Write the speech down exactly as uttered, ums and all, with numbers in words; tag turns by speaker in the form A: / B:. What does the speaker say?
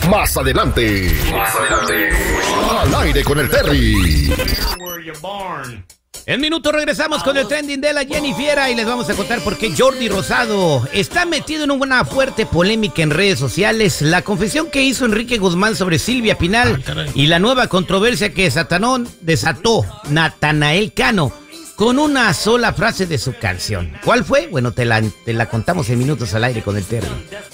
A: Más adelante. Más adelante. Al aire con el Terry.
B: En minuto regresamos con el trending de la Jennifiera y les vamos a contar por qué Jordi Rosado está metido en una fuerte polémica en redes sociales. La confesión que hizo Enrique Guzmán sobre Silvia Pinal ah, y la nueva controversia que Satanón desató Natanael Cano con una sola frase de su canción. ¿Cuál fue? Bueno, te la, te la contamos en minutos al aire con el Terry.